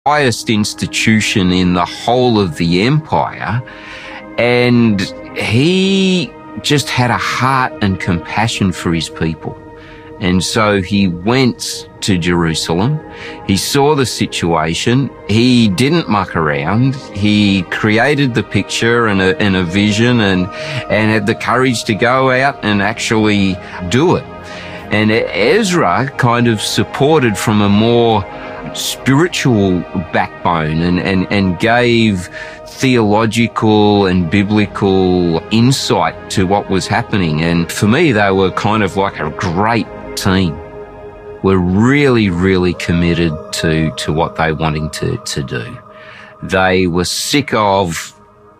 highest institution in the whole of the empire, and he just had a heart and compassion for his people. And so he went to Jerusalem. He saw the situation. He didn't muck around. He created the picture and a vision and had the courage to go out and actually do it. And Ezra kind of supported from a more spiritual backbone and gave theological and biblical insight to what was happening. And for me, they were kind of like a great team. We're really, really committed to what they wanting to do. They were sick of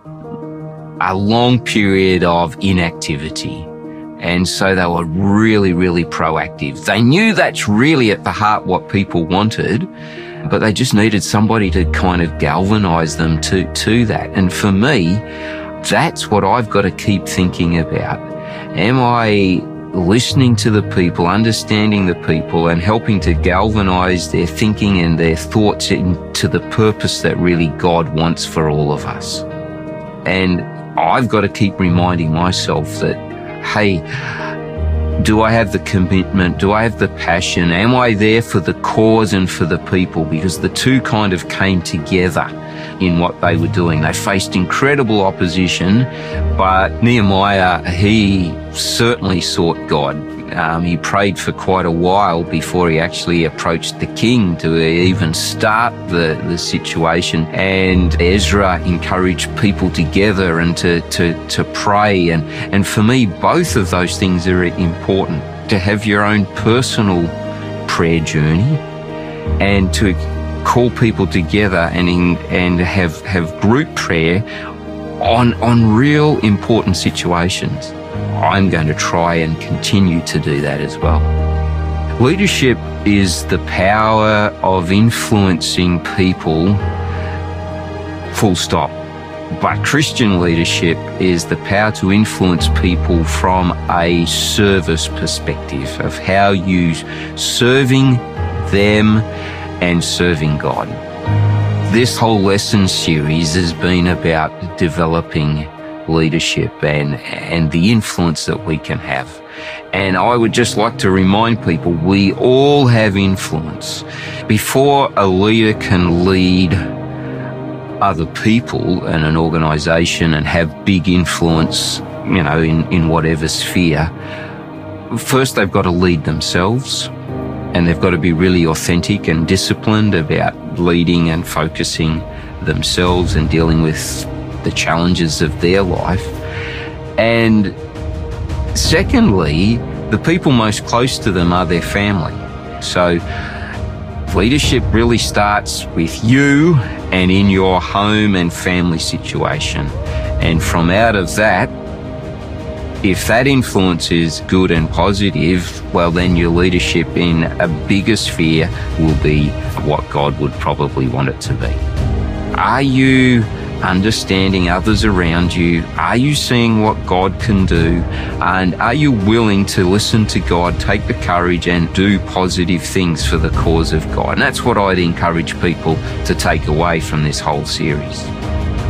a long period of inactivity. And so they were really, really proactive. They knew that's really at the heart what people wanted, but they just needed somebody to kind of galvanize them to that. And for me, that's what I've got to keep thinking about. Am I listening to the people, understanding the people, and helping to galvanize their thinking and their thoughts into the purpose that really God wants for all of us? And I've got to keep reminding myself that, hey, do I have the commitment? Do I have the passion? Am I there for the cause and for the people? Because the two kind of came together in what they were doing. They faced incredible opposition, but Nehemiah, he certainly sought God. He prayed for quite a while before he actually approached the king to even start the situation. And Ezra encouraged people together and to pray. And for me, both of those things are important. To have your own personal prayer journey and to call people together and have group prayer on real important situations. I'm going to try and continue to do that as well. Leadership is the power of influencing people, full stop. But Christian leadership is the power to influence people from a service perspective of how you serving them and serving God. This whole lesson series has been about developing leadership and the influence that we can have. And I would just like to remind people, we all have influence. Before a leader can lead other people in an organization and have big influence, in whatever sphere, first they've got to lead themselves, and they've got to be really authentic and disciplined about leading and focusing themselves and dealing with the challenges of their life. And secondly, the people most close to them are their family. So leadership really starts with you and in your home and family situation. And from out of that, if that influence is good and positive, well, then your leadership in a bigger sphere will be what God would probably want it to be. Are you understanding others around you? Are you seeing what God can do? And are you willing to listen to God, take the courage and do positive things for the cause of God? And that's what I'd encourage people to take away from this whole series.